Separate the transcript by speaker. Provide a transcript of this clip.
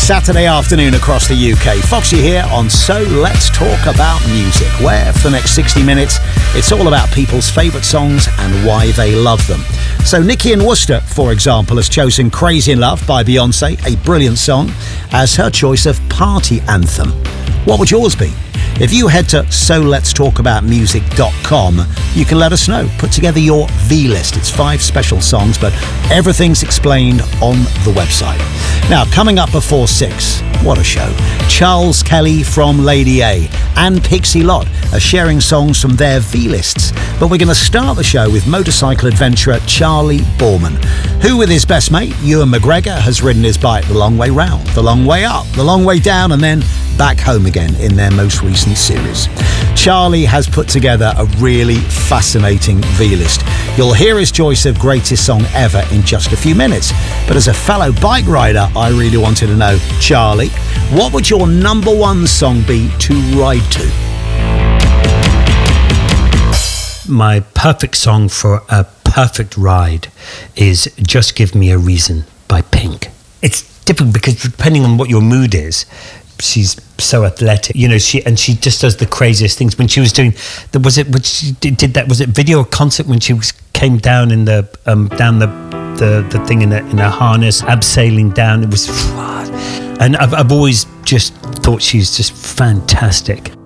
Speaker 1: Saturday afternoon across the UK. Foxy here on So Let's Talk About Music, where for the next 60 minutes, it's all about people's favourite songs and why they love them. So Nikki in Worcester, for example, has chosen Crazy in Love by Beyonce, a brilliant song, as her choice of party anthem. What would yours be? If you head to soletstalkaboutmusic.com, you can let us know. Put together your V-list. It's 5 special songs, but everything's explained on the website. Now, coming up before 6, what a show. Charles Kelly from Lady A and Pixie Lott are sharing songs from their V-lists. But we're going to start the show with motorcycle adventurer Charlie Boorman, who with his best mate, Ewan McGregor, has ridden his bike the long way round, the long way up, the long way down, and then back home again in their most recent series. Charlie has put together a really fascinating V-list. You'll hear his choice of greatest song ever in just a few minutes. But as a fellow bike rider, I really wanted to know, Charlie, what would your number one song be to ride to?
Speaker 2: My perfect song for a perfect ride is Just Give Me a Reason by Pink. It's different because depending on what your mood is, she's so athletic, you know. She just does the craziest things. When she was doing, was it video or concert when she came down in the down the thing in a harness, abseiling down. It was, and I've always just thought she's just fantastic.